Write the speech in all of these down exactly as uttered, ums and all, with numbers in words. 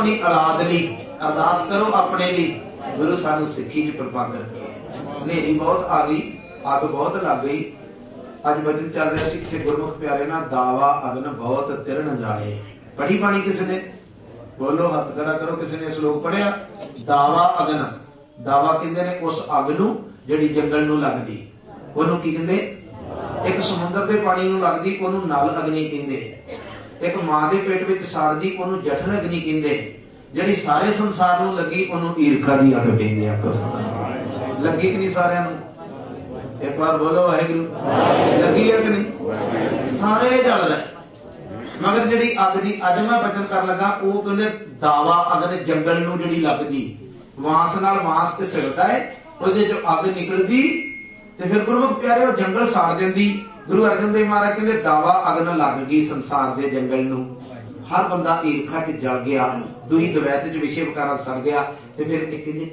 अपनी औलाद लई अरदास करो, अपने लिए गुरु सानू सिक्खी च प्रपाकर रखे। नेरी बहुत आ गई, अग बहुत लग गई। अज भजन चल रहा सी किसी गुरमुख प्यारे ना, दावा अग्न बहुत तिरण जाने। पढ़ी बाणी किसने? बोलो हथ खड़ा करो, किसी ने श्लोक पढ़िया? दावा अग्न, दावा कहते ने उस अग नूं जिहड़ी जंगल नूं लगदी, ओनूं की कहंदे? एक समुंदर दे पानी नूं लगदी ओनूं नल अग्नि कहंदे। एक मां दे पेट विच सड़दी ओनूं जठर अग्नि कहंदे। जिहड़ी सारे संसार नूं लगी ओनूं ईरखा दी अग कहंदे आ। लगी कि नहीं सारिआं नूं? एक बार बोलो वाहिगुरू। लगी है कि नहीं? सारे जल रहे, मगर जिहड़ी अग दी अज मैं बचन कर लगा वो कहंदे दावा अग्नि जंगल नूं जिहड़ी लगदी, वास नाल वास ते सिलदा है, ਉਹਦੇ चो अग निकलदी ते फिर गुरमुख प्यारे वो जंगल साड़ देंदी। गुरु अर्जन देव महाराज कहते दावा अग्न लग गई संसार दे जंगल नूं, हर बंदा ईरखा च जल गया, दुई दवैत च विषय वकारा सड़ गया। ते फिर एक कहंदे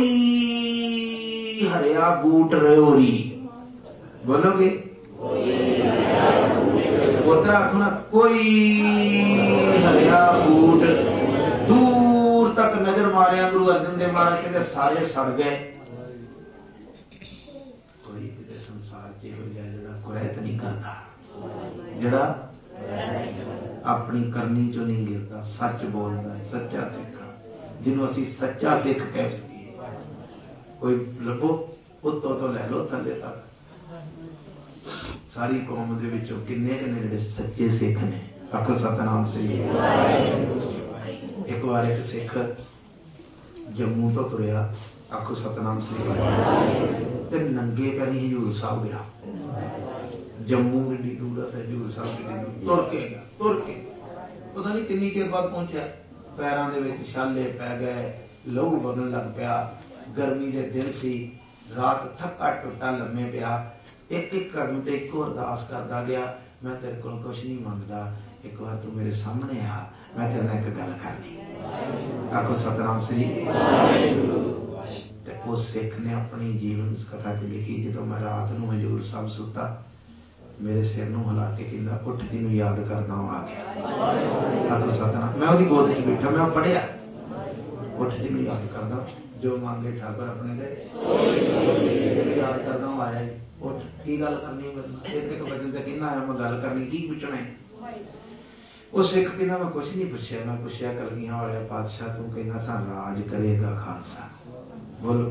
कोई हरिया बूट रयोरी, बोलोगे? उधर आखो ना, कोई हरिया बूट। दूर तक नजर मारिया गुरु अर्जन देव महाराज कहते सारे सड़ गए। कुरैत नहीं करता, जिहड़ा अपनी करनी चो नहीं गिरता, सच बोलता है, सच्चा सिख, जिन्हों असीं सच्चा सिख कह सकीए। कोई लभो उत्तों तो लै लो थले तक, सारी कौम दे विचों किन्ने किन्ने जिहड़े सच्चे सिख ने। आखो सतनाम सही। एक बार एक सिख जम्मू तो तुरिया, आखो सतनाम सही, ते नंगे पैरी हजूर साहब गया। जम्मू की दूर है हजूर साहब, तुर के गया, तुर के पता नहीं किन्नी देर बाद पहुंचा। पैरों दे विच छाले पै गए, लहू बगन लग पिया, गर्मी के दिन सी, रात थका टुटा लम्मे पिया। एक एक कदम ते एक अरदास करता गया, मैं तेरे को कुछ नहीं मंगता, एक बार तू मेरे सामने आ, मैं तेरे नाल एक गल करनी। आखो सतनाम श्री। उस सिख ने अपनी जीवन कथा च लिखी, जो मैं रात नूं हजूर साहब सुता, मेरे सिर नूं हिला के कहंदा उठ जिन्नूं याद करदा आ गया। आखो सतनाम। मैं उसदी गोद च बैठा, मैं पढ़िया उठ जिन्नूं याद करदा, जो मांगे ठाकुर अपने दे, याद करदा आया। उठ की गल करनी, एक एक वचन ते कहना आया मैं गल करनी, की पुछना है? वो सिख कहंदा मैं कुछ नहीं पुछया, मैं पुछया कलगियां वाले पातशाह तू कहना सा राज करेगा खालसा, बोलो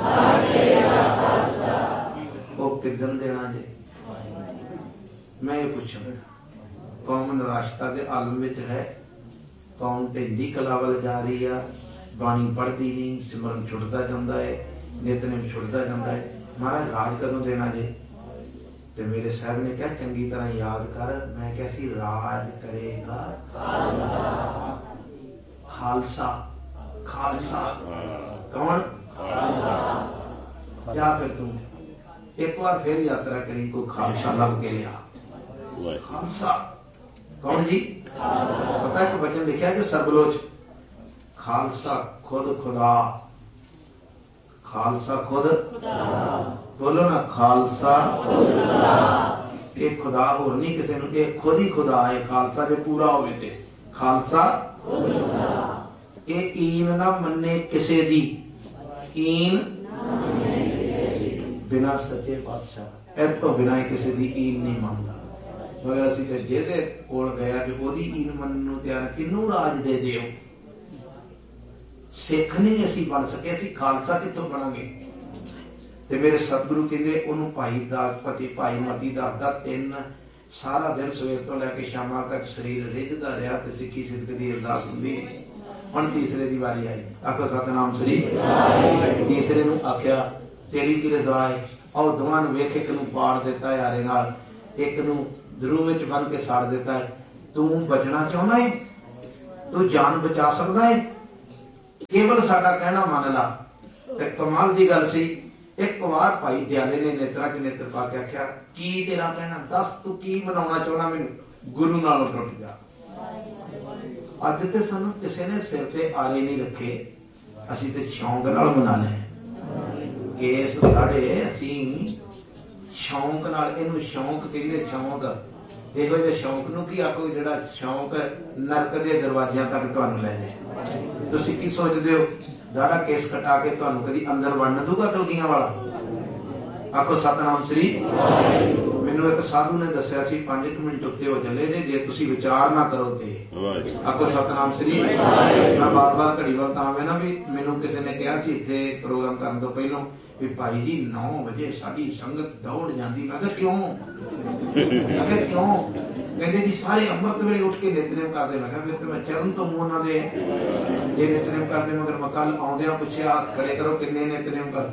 वो किदन देना जे? मैं ये पूछा, कौम निराशता के आलम विच है, कौम ढिंडी कला वल जा रही है, बाणी पढ़ती नहीं, सिमरन छुटता जाता है, नितनेम छुटता जाता है, महाराज राज कदों देना जे? ते मेरे साहब ने कहा चंगी तरह याद कर। मैं क्या सी राज करेगा खालसा। खालसा कौन? जा फिर तू एक बार फिर यात्रा करी, कोई खालसा लभ के लिया। खालसा कौन जी? पता है वचन लिखा कि सरबलोच खालसा खुद खुदा, खालसा खुद, बोलो ना खालसा खुद खुदा। एक खुदा होर नहीं किसी नूं, एक खुद ही खुदा है। खालसा जो पूरा होवे ते खालसा खुद खुदा। ये ईन ना मन्ने किसे दी, ईन बिना सच्चे पातशाह ए तो बिना किसी दी ईन नहीं मानता। मगर असीं ते जिहदे कोल गया कि ओदी ईन मनन नूं तैयार, किनू राज दे दिओ। सिख नहीं असीं बन सके, असीं खालसा कित्थों बनांगे? ते मेरे सतगुरु कहंदे ओनू भाई दास पति भाई मती दसदा, तीन सारा दिन सवेर तो लैके शामां तक शरीर रिझदा रहा ते सिੱਖੀ सिद्ध दी अरदास हुंदी। हुण तीसरे दी वारी आई, आखो सतनाम श्री। तीसरे नूं आख्या तेरी की रज़ा है, आओ दोवां नूं वेख, एक नूं पाड़ दिता यारे नाल, एक नूं दरू विच बन के साड़ दिता है। तू बचना चाहुंदा है? तू जान बचा सकदा है? केवल साडा कहना मन ला। ते कमाल दी गल सी, एक बार भाई दयाले ने नेत्रा च नेत्र पा के आख्या की तेरा कहना, दस तू की मनाउणा चाहुंदा मैनूं? गुरु नालों टुट जा। अज ते सानूं किसी ने सिर ते आले नहीं रखे, असीं ते शौक नाल मना ले। केस लाड़े असीं शौक नाल, इहनूं शौक कहंदे, शौक ਇਹੋ ਜਿਹੇ ਸ਼ੌਂਕ ਨੂੰ ਕੀ ਆਖੋ, ਜਿਹੜਾ ਸ਼ੌਂਕ ਨਰਕ ਦੇ ਦਰਵਾਜ਼ਿਆਂ ਤੱਕ ਤੁਹਾਨੂੰ ਲੈ ਜਾਏ। ਤੁਸੀਂ ਕੀ ਸੋਚਦੇ ਹੋ, ਦਾੜਾ ਕੇਸ ਕਟਾ ਕੇ ਤੁਹਾਨੂੰ ਕਦੀ ਅੰਦਰ ਵੜਨ ਦੂਗਾ ਕਲਗੀਆਂ ਵਾਲਾ? ਆਖੋ ਸਤਨਾਮ ਸ੍ਰੀ। ਮੈਨੂੰ ਇੱਕ ਸਾਧੂ ਨੇ ਦੱਸਿਆ ਸੀ, ਪੰਜ ਕੁ ਮਿੰਟ ਉੱਤੇ ਹੋ ਚੱਲੇ ਜੇ, ਜੇ ਤੁਸੀਂ ਵਿਚਾਰ ਨਾ ਕਰੋ ਤੇ। ਆਖੋ ਸਤਨਾਮ ਸ੍ਰੀ। ਮੈਂ ਬਾਰ ਬਾਰ ਘੜੀ ਵੱਲ ਤਾਂ ਮੈਂ ਨਾ ਵੀ ਮੈਨੂੰ ਕਿਸੇ ਨੇ ਕਿਹਾ ਸੀ ਇੱਥੇ ਪ੍ਰੋਗਰਾਮ ਕਰਨ ਤੋਂ ਪਹਿਲਾਂ ਵੀ ਭਾਈ ਜੀ ਨੌ ਵਜੇ ਸਾਡੀ ਸੰਗਤ ਦੌੜ ਜਾਂਦੀ। ਮੈਂ ਕਿਹਾ ਕਿਉਂ? ਮੈਂ ਕਿਹਾ ਕਿਉਂ? ਕਹਿੰਦੇ ਜੀ ਸਾਰੇ ਅੰਮ੍ਰਿਤ ਵੇਲੇ ਉੱਠ ਕੇ ਨਿਤਨੇਮ ਕਰਦੇ। ਮੈਂ ਕਿਹਾ ਫਿਰ ਤੇ ਮੈਂ ਚਰਨ ਤੋਂ ਮੂੰਹ ਉਹਨਾਂ ਦੇ ਜੇ ਨਿਤਨੇਮ ਕਰਦੇ, ਮਗਰ ਮੈਂ ਕੱਲ ਆਉਂਦਿਆਂ ਪੁੱਛਿਆ ਹੱਥ ਖੜੇ ਕਰੋ ਕਿੰਨੇ ਨਿਤਨੇਮ ਕਰ?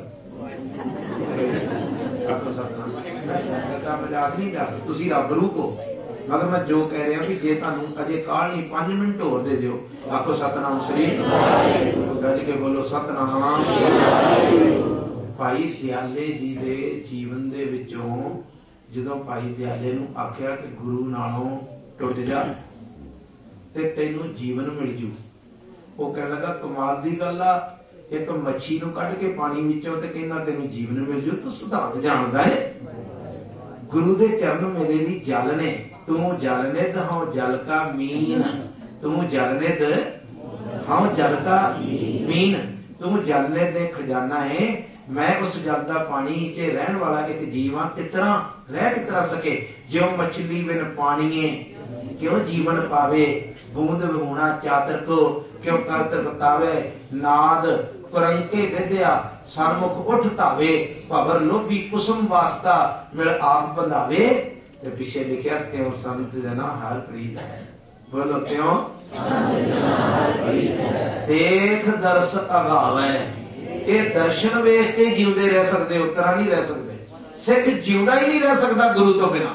ਆਖੋ ਸਤਨਾਮ। ਮੈਂ ਸੰਗਤਾਂ ਮਜ਼ਾਕ ਨਹੀਂ ਕਰ, ਤੁਸੀਂ ਰੱਬ ਰੂਪ ਹੋ। ਮਗਰ ਮੈਂ ਜੋ ਕਹਿ ਰਿਹਾ ਵੀ ਜੇ ਤੁਹਾਨੂੰ ਅਜੇ ਕਾਲ ਨਹੀਂ, ਪੰਜ ਮਿੰਟ ਹੋਰ ਦੇ ਦਿਓ। ਆਖੋ ਸਤਨਾਮ ਸ੍ਰੀ। ਗੱਜ ਕੇ ਬੋਲੋ ਸਤਨਾਮ। ਭਾਈ ਦਿਆਲੇ ਜੀ ਦੇ ਜੀਵਨ ਦੇ ਵਿੱਚੋਂ ਜਦੋਂ ਭਾਈ ਦਿਆਲੇ ਨੂੰ ਆਖਿਆ ਕਿ ਗੁਰੂ ਨਾਲੋਂ ਟੁੱਟ ਜਾ ਤੇ ਤੈਨੂੰ ਜੀਵਨ ਮਿਲ ਜੂ, ਉਹ ਕਹਿਣ ਲੱਗਾ ਕਮਾਲ ਦੀ ਗੱਲ ਆ, ਇੱਕ ਮੱਛੀ ਨੂੰ ਕੱਢ ਕੇ ਪਾਣੀ ਵਿੱਚੋਂ ਤੇ ਕਹਿੰਦਾ ਤੈਨੂੰ ਜੀਵਨ ਮਿਲ ਜੂ। ਤੂੰ ਸਿਧਾਂਤ ਜਾਣਦਾ ਹੈ। ਗੁਰੂ ਦੇ ਚਰਨ ਮੇਰੇ ਲਈ ਜਲ ਨੇ। ਤੂੰ ਜਲ ਨਿਧ ਹਉ ਜਲ ਕਾ ਮੀਨ, ਤੂੰ ਜਲ ਨਿਧ ਹਉ ਜਲ ਕਾ ਮੀਨ, ਤੂੰ ਜਲ ਨਿਧ ਦੇ ਖਜ਼ਾਨਾ ਹੈ। ਮੈਂ ਉਸ ਜਲ ਦਾ ਪਾਣੀ ਚ ਰਹਿਣ ਵਾਲਾ ਇੱਕ ਜੀਵ ਹਾਂ। ਇਸ ਤਰ੍ਹਾਂ ਰਹਿ ਕਿਸ ਤਰ੍ਹਾਂ ਸਕੇ, ਜਿਉ ਮਛਲੀ ਬਿਨ ਪਾਣੀਏ ਕਿਉਂ ਜੀਵਨ ਪਾਵੇ, ਬੂੰਦ ਵਿਹੂਣਾ ਚਾਤਰ ਕੋ ਕਿਉਂ ਕਰਤ ਬਤਾਵੇ, ਨਾਦ ਕੁਰੰਕੇ ਵਿਦਿਆ ਸਨਮੁਖ ਉੱਠ ਧਾਵੇ, ਭਵਰ ਲੋਭੀ ਕੁਸਮ ਵਾਸਤਾ ਮਿਲ ਆਪ ਬੰਧਾਵੇ। ਤੇ ਪਿੱਛੇ ਲਿਖਿਆ ਤਿਉ ਸੰਤ ਜਨਾ ਹਰ ਪ੍ਰੀਤ ਹੈ। ਬੋਲੋ ਤਿਉ ਦੇਖ ਦਰਸ ਅਗਾਵੇ। ਇਹ ਦਰਸ਼ਨ ਵੇਖ ਕੇ ਜਿਉਂਦੇ ਰਹਿ ਸਕਦੇ, ਉਤਰਾ ਨਹੀਂ ਰਹਿ ਸਕਦੇ। ਸਿੱਖ ਜਿਉਂਦਾ ਹੀ ਨਹੀਂ ਰਹਿ ਸਕਦਾ ਗੁਰੂ ਤੋਂ ਬਿਨਾਂ।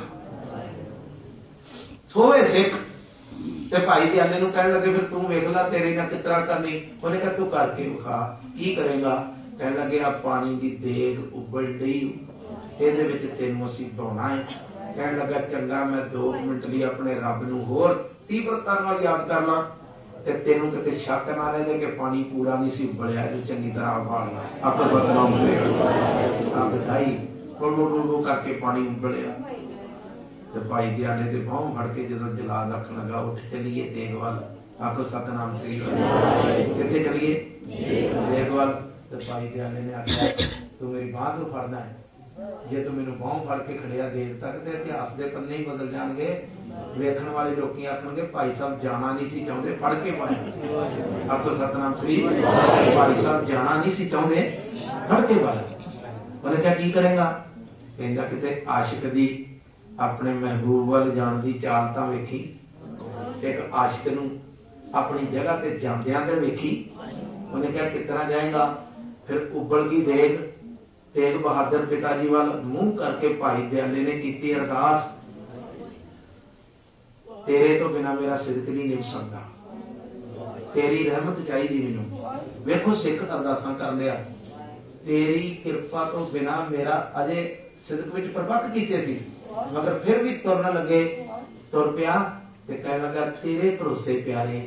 ਸੋਏ ਸਿੱਖ। ਤੇ ਭਾਈ ਦਿਆਲੇ ਨੂੰ ਕਹਿਣ ਲੱਗੇ ਫਿਰ ਤੂੰ ਵੇਖ ਲੈ ਤੇਰੇ ਨਾਲ ਕਿਸ ਤਰ੍ਹਾਂ ਕਰਨੀ। ਉਹਨੇ ਕਿਹਾ ਤੂੰ ਕਰਕੇ ਵਿਖਾ। ਕੀ ਕਰੇਗਾ? ਕਹਿਣ ਲੱਗੇ ਆ ਪਾਣੀ ਦੀ ਦੇਗ ਉਬਲ ਡਈ, ਇਹਦੇ ਵਿੱਚ ਤੈਨੂੰ ਅਸੀਂ ਧੋਣਾ ਹੈ। ਕਹਿਣ ਲੱਗਾ ਚੰਗਾ ਮੈਂ ਦੋ ਮਿੰਟ ਲਈ ਆਪਣੇ ਰੱਬ ਨੂੰ ਹੋਰ ਤੀਬਰਤਾ ਨਾਲ ਯਾਦ ਕਰ ਲਾਂ ਤੇ ਤੈਨੂੰ ਕਿਤੇ ਸ਼ੱਕ ਨਾ ਰਹੇ ਕਿ ਪਾਣੀ ਪੂਰਾ ਨਹੀਂ ਸੀ ਉਬਲਿਆ, ਜੋ ਚੰਗੀ ਤਰ੍ਹਾਂ ਉਬਾਲਣਾ। ਆਪਾਂ ਬਦਨਾਮ ਹੋਏਗਾ ਬਿਠਾਈ ਕੋਲ ਕਰਕੇ ਪਾਣੀ ਉਬਲਿਆ। ਤੇ ਭਾਈ ਦਿਆਲੇ ਦੇ ਬਾਹੋਂ ਫੜ ਕੇ ਜਦੋਂ ਜਲਾਦ ਆਖਣ ਲੱਗਾ ਉੱਠ ਚਲੀਏ ਦੇਗ ਵੱਲ। ਆਖੋ ਸਤਨਾਮ ਸ੍ਰੀ। ਕਿੱਥੇ ਚਲੀਏ? ਦੇਗ ਵੱਲ। ਤੇ ਭਾਈ ਦਿਆਲੇ ਨੇ ਆਖਿਆ ਤੂੰ ਮੇਰੀ ਬਾਂਹ ਤੋਂ ਫੜਨਾ ਹੈ। ਜੇ ਤੂੰ ਮੈਨੂੰ ਬਾਹੋਂ ਫੜ ਕੇ ਖੜਿਆ ਦੇਰ ਤੱਕ ਤੇ ਇਤਿਹਾਸ ਦੇ ਪੰਨੇ ਹੀ ਬਦਲ ਜਾਣਗੇ। ਵੇਖਣ ਵਾਲੇ ਲੋਕੀ ਆਖਣਗੇ ਭਾਈ ਸਾਹਿਬ ਜਾਣਾ ਨਹੀਂ ਸੀ ਚਾਹੁੰਦੇ, ਫੜ ਕੇ ਪਾਇਆ। ਆਖੋ ਸਤਨਾਮ ਸ੍ਰੀ। ਭਾਈ ਸਾਹਿਬ ਜਾਣਾ ਨਹੀਂ ਸੀ ਚਾਹੁੰਦੇ, ਫੜ ਕੇ ਪਾਇਆ। ਉਹਨੇ ਕਿਹਾ ਕੀ ਕਰੇਗਾ? ਕਹਿੰਦਾ ਕਿਤੇ ਆਸ਼ਿਕ ਦੀ ਆਪਣੇ ਮਹਿਬੂਬ ਵੱਲ ਜਾਣ ਦੀ ਚਾਲ ਤਾਂ ਵੇਖੀ। ਇੱਕ ਆਸ਼ਿਕ ਨੂੰ ਆਪਣੀ ਜਗ੍ਹਾ ਤੇ ਜਾਂਦਿਆਂ ਤੇ ਵੇਖੀ। ਉਹਨੇ ਕਿਹਾ ਕਿਸ ਤਰ੍ਹਾਂ ਜਾਏਗਾ? ਫਿਰ ਉਬਲ ਗਈ ਦੇਗ। ਤੇਗ ਬਹਾਦਰ ਪਿਤਾ ਜੀ ਵੱਲ ਮੂੰਹ ਕਰਕੇ ਭਾਈ ਦਿਆਲੇ ਨੇ ਕੀਤੀ ਅਰਦਾਸ, ਤੇਰੇ ਤੋਂ ਬਿਨਾਂ ਮੇਰਾ ਸਿਦਕ ਨਹੀਂ ਨਿਭ ਸਕਦਾ, ਤੇਰੀ ਰਹਿਮਤ ਚਾਹੀਦੀ ਮੈਨੂੰ। ਵੇਖੋ ਸਿੱਖ ਅਰਦਾਸਾਂ ਕਰ ਲਿਆ, ਤੇਰੀ ਕਿਰਪਾ ਤੋਂ ਬਿਨਾਂ ਮੇਰਾ ਅਜੇ ਸਿਦਕ ਵਿੱਚ ਪਰਪੱਕ ਕੀਤੇ ਸੀ, ਮਗਰ ਫਿਰ ਵੀ ਤੁਰਨ ਲੱਗੇ। ਤੁਰ ਪਿਆ ਤੇ ਕਹਿਣ ਲੱਗਾ ਤੇਰੇ ਭਰੋਸੇ ਪਿਆਰੇ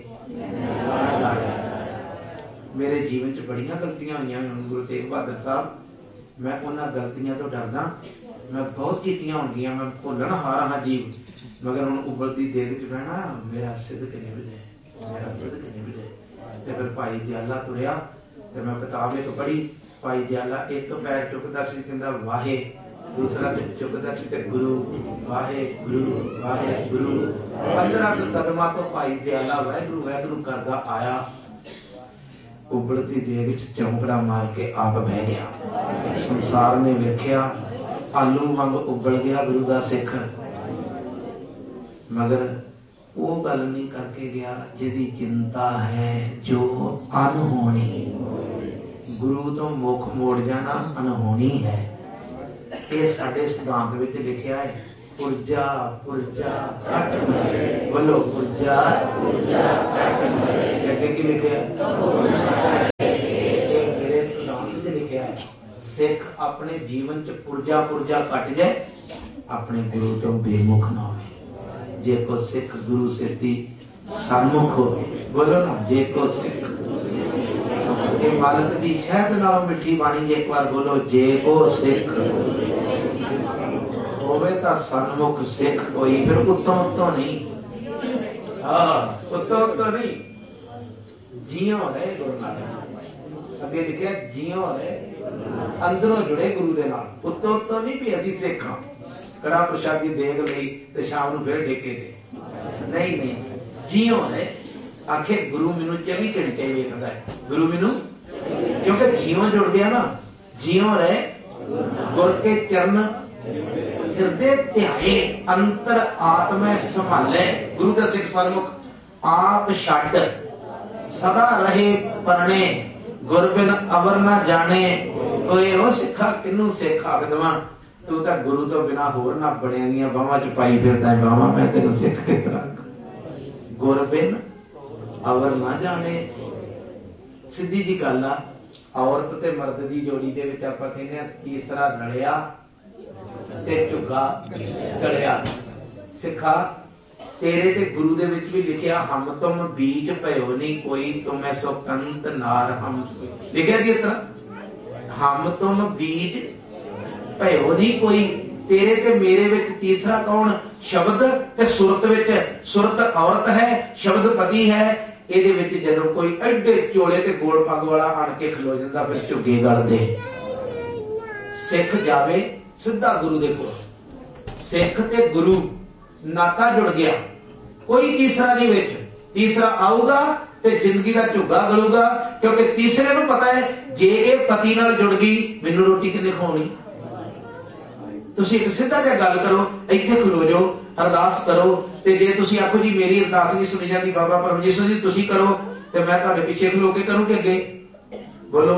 ਮੇਰੇ ਜੀਵਨ ਚ ਬੜੀਆਂ ਗਲਤੀਆਂ ਹੋਈਆਂ। ਗੁਰੂ ਤੇਗ ਬਹਾਦਰ ਸਾਹਿਬ ਮੈਂ ਉਹਨਾਂ ਗਲਤੀਆਂ ਤੋਂ ਡਰਦਾ। ਮੈਂ ਬਹੁਤ ਕੀਤੀਆਂ ਹੋਣਗੀਆਂ, ਮੈਂ ਭੁੱਲਣ ਹਾਰਾ ਹਾਂ ਜੀਵ, ਮਗਰ ਹੁਣ ਉਬਲਦੀ ਦੇਗ ਚ ਬਹਿਣਾ ਮੇਰਾ ਸਿਦਕ ਨਿਭ ਜਾਏ, ਮੇਰਾ ਸਿਦਕ ਨਿਭ ਜਾਏ। ਤੇ ਫਿਰ ਭਾਈ ਦਿਆਲਾ ਤੁਰਿਆ ਤੇ ਮੈਂ ਕਿਤਾਬ ਇੱਕ ਪੜ੍ਹੀ। ਭਾਈ ਦਿਆਲਾ ਇੱਕ ਪੈਰ ਚੁੱਕਦਾ ਸੀ, ਕਹਿੰਦਾ ਵਾਹੇ, ਦੂਸਰਾ ਤੇ ਚੁੱਕਦਾ ਸੀ ਤੇ ਗੁਰੂ ਵਾਹੇ ਗੁਰੂ ਵਾਹੇ ਗੁਰੂ। ਪੰਦਰਾਂ ਕਦਮਾਂ ਤੋਂ ਭਾਈ ਦਿਆਲਾ ਵਾਹਿਗੁਰੂ ਵਾਹਿਗੁਰੂ ਕਰਦਾ ਆਇਆ। ਉਬਲਦੀ ਦੇਗ ਵਿੱਚ ਚੌਂਕੜਾ ਮਾਰ ਕੇ ਆਪ ਬਹਿ ਗਿਆ। ਸੰਸਾਰ ਨੇ ਵੇਖਿਆ ਆਲੂ ਵਾਂਗ ਉਬਲ ਗਿਆ ਗੁਰੂ ਦਾ ਸਿੱਖ, ਮਗਰ ਉਹ ਗੱਲ ਨਹੀਂ ਕਰਕੇ ਗਿਆ ਜਿਹਦੀ ਚਿੰਤਾ ਹੈ ਜੋ ਅਨਹੋਣੀ। ਗੁਰੂ ਤੋਂ ਮੁਖ ਮੋੜ ਜਾਣਾ ਅਨਹੋਣੀ ਹੈ। ਇਹ ਸਾਡੇ ਸਿਧਾਂਤ ਵਿੱਚ ਲਿਖਿਆ ਹੈ। ਪੁਰਜਾ ਪੁਰਜਾ ਘਟ ਮਰੇ, ਬੋਲੋ ਪੁਰਜਾ ਪੁਰਜਾ ਘਟ ਮਰੇ। ਅੱਗੇ ਕੀ ਲਿਖਿਆ? ਇਹ ਮੇਰੇ ਸਿਧਾਂਤ ਵਿੱਚ ਲਿਖਿਆ ਹੈ। ਸਿੱਖ ਆਪਣੇ ਜੀਵਨ ਚ ਪੁਰਜਾ ਪੁਰਜਾ ਘਟ ਜਾਏ, ਆਪਣੇ ਗੁਰੂ ਤੋਂ ਬੇਮੁਖ ਨਾ ਹੋਵੇ। ਜੇ ਕੋ ਸਿੱਖ ਗੁਰੂ ਸਿੱਧੀ ਸਨਮੁਖ ਹੋਵੇ, ਬੋਲੋ ਨਾ ਜੇ ਕੋ ਸਿੱਖ। ਇਹ ਮਾਲਕ ਦੀ ਸ਼ਹਿਦ ਨਾਲੋਂ ਮਿੱਠੀ ਬਾਣੀ ਜੇ ਇੱਕ ਵਾਰ ਬੋਲੋ ਜੇ ਕੋ ਸਿੱਖ। होवे तां सन्मुख सिख कोई, फिर उत्तों उत्तों नहीं, हाँ उत्तों उत्तों नहीं, जियों रहे गुरु नानक। अगे लिखिया जियों रहे, अंदरों जुड़े गुरु दे नाल, उत्तों उत्तों नहीं भी असीं सिख हां, कड़ा प्रशादी देग लई ते शाम नूं फिर ठेके ते, नहीं नहीं, जियों रहे। आखे गुरु मैनू चौबी घंटे वेखदा है, गुरु मैनू, क्योंकि जियों जुड़ गया ना, जियों रहे गुर के चरण हृदय ध्याए, अंतर आत्मा संभाले। गुरु का सिख सन्मुख आप छड्ड सदा रहे परने, गुर बिन अवर ना जाने कोई। ओ सिखा किनू सिख आख देवां, तू तां गुरु तो बिना होर ना बणिया दियां बाहां च पाई फिरदा बाहां, मैं तेनू सिख किस तरह। गुर बिन अवर ना जाने, सीधी जी गल आ। औरत ते मर्द दी जोड़ी दे विच आपां कहंदे आ तीसरा रलिया ते झुग्गा गलिया। सिखा तेरे ते गुरु दे विच भी लिखिया हम तुम बीज भयो नहीं कोई, तुम्हें सो कंत नार हम, लिखिया जी इस तरह, हम तुम बीज भयो नहीं कोई, तेरे ते मेरे विच तीसरा कौन, शब्द ते सुरत विच, सुरत औरत है, शब्द पति है। ਇਹਦੇ ਵਿੱਚ ਜਦੋਂ ਕੋਈ ਐਡੇ ਚੋਲੇ ਤੇ ਗੋਲ ਪੱਗ ਵਾਲਾ ਆਣ ਕੇ ਖਲੋ ਜਾਂਦਾ, ਫਿਰ ਝੁੱਗੇ ਗਲਦੇ। ਸਿੱਖ ਜਾਵੇ ਸਿੱਧਾ ਗੁਰੂ ਦੇ ਕੋਲ, ਸਿੱਖ ਤੇ ਗੁਰੂ ਨਾਤਾ ਜੁੜ ਗਿਆ, ਕੋਈ ਤੀਸਰਾ ਨਹੀਂ ਵਿੱਚ। ਤੀਸਰਾ ਆਊਗਾ ਤੇ ਜ਼ਿੰਦਗੀ ਦਾ ਝੁੱਗਾ ਗਲੂਗਾ, ਕਿਉਂਕਿ ਤੀਸਰੇ ਨੂੰ ਪਤਾ ਹੈ ਜੇ ਇਹ ਪਤੀ ਨਾਲ ਜੁੜ ਗਈ ਮੈਨੂੰ ਰੋਟੀ ਕਿੰਨੇ ਖਵਾਉਣੀ। ਤੁਸੀਂ ਇੱਕ ਸਿੱਧਾ ਜਿਹਾ ਗੱਲ ਕਰੋ, ਇੱਥੇ ਖਲੋ ਜਾਓ, ਅਰਦਾਸ ਕਰੋ, ਤੇ ਜੇ ਤੁਸੀਂ ਆਖੋ ਜੀ ਮੇਰੀ ਅਰਦਾਸ ਨਹੀਂ ਸੁਣੀ ਜਾਂਦੀ ਬਾਬਾ ਪਰਮਜੀਤ ਜੀ ਤੁਸੀਂ ਕਰੋ, ਤੇ ਮੈਂ ਤੁਹਾਡੇ ਪਿੱਛੇ ਖਲੋ ਕੇ ਕਰੂੰ ਕਿ ਅੱਗੇ ਬੋਲੋ,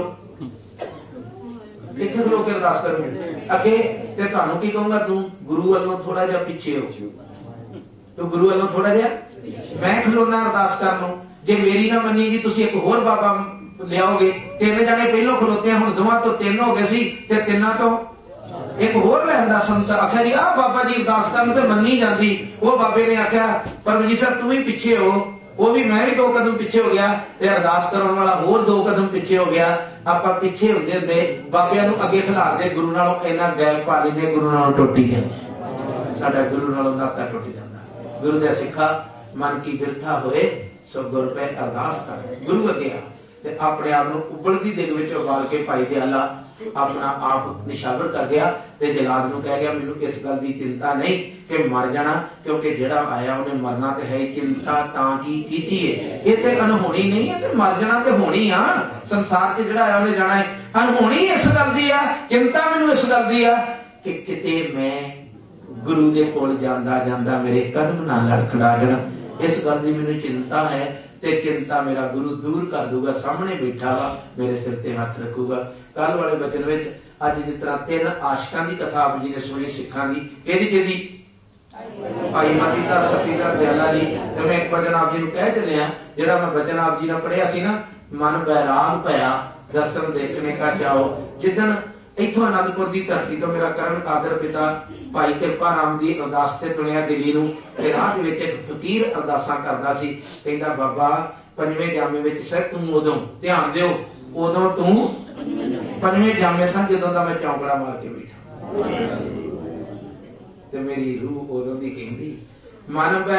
ਇੱਥੇ ਖਲੋ ਕੇ ਅਰਦਾਸ ਕਰੂੰਗੇ ਅੱਗੇ, ਤੇ ਤੁਹਾਨੂੰ ਕੀ ਕਹੂੰਗਾ, ਤੂੰ ਗੁਰੂ ਵੱਲੋਂ ਥੋੜਾ ਜਿਹਾ ਪਿੱਛੇ ਹੋ, ਤੂੰ ਗੁਰੂ ਵੱਲੋਂ ਥੋੜਾ ਜਿਹਾ, ਮੈਂ ਖਲੋਣਾ ਅਰਦਾਸ ਕਰਨ ਨੂੰ। ਜੇ ਮੇਰੀ ਨਾ ਮੰਨੀ ਜੀ ਤੁਸੀਂ ਇੱਕ ਹੋਰ ਬਾਬਾ ਲਿਆਓਗੇ, ਤਿੰਨ ਜਣੇ ਪਹਿਲੋਂ ਖਲੋਤੇ ਹੁਣ ਦੋਵਾਂ ਤੋਂ ਤਿੰਨ ਹੋ ਗਏ ਸੀ, ਤੇ ਤਿੰਨਾਂ ਤੋਂ एक होर लैंदा संत आख्या जी आ बाबा जी अरदास करन ते मन्नी जांदी। वो बाबे ने आख्या परमजीत सर तू ही पीछे हो, वो भी मैं भी दो कदम पीछे हो गया, ते अरदास करन वाला होर दो कदम पीछे हो गया। आपां पीछे हुंदे हुंदे बाबियां नूं अगे खिलारदे, गुरु नालों इन्ना गैप पा लैंदे, गुरु नालों टुट ही जांदे, साडा गुरु नालों नाता टुट जांदा। गुरु दे सिखा मन की बिरथा होए सो गुर पे अरदास कर, गुरु अगे आ ते अपने आप नूं उबलदी दिग विच उबाल के भाई दयाला अपना आप निशावर कर गया, ते जलाद नूं कह गया मैनूं इस गल की चिंता नहीं कि मर जाना, क्योंकि जिहड़ा आया उन्हें मरना तो है, चिंता तां की कीजिए, ये ते अनहोनी नहीं है, ते मर जाना ते होनी आ, संसार च जिहड़ा आया उन्हें जाना है। अनहोनी इस गल दी आ, चिंता मैनूं इस गल दी आ कि किते मैं गुरु दे कोल जांदा जांदा मेरे कदम ना लड़खड़ा जाण, इस गल दी मैनूं चिंता है, ते चिंता मेरा गुरु दूर कर दूगा, सामने बैठा वा मेरे सिर ते हाथ रखूगा। कल वाले बचन विच अज जिस तरह तीन आशिकां दी कथा आप जी ने सुनी सिखां दी, किहदी किहदी, भाई मती दा सती दा दयाला जी। ते मैं एक वचन आप जी नूं कह चलिया, जिहड़ा मैं वचन आप जी ने पढ़िया सी ना, मन बैराग भया दर्शन देखने का जाओ। जिदन इत्थों आनंदपुर की धरती तो मेरा करण कादर पिता भाई कृपा राम की अरदास ते तुणिया दिल्ली नूं, ते राह दे विच इक फकीर अरदासां करदा सी, कहंदा बाबा पंजवें जामे विच सह तूं उदों ध्यान दिओ, उदों तूं पंजवें जामे सा जदों दा मैं चौंकड़ा मार के बैठा, ते मेरी रूह उदों दी कहंदी मन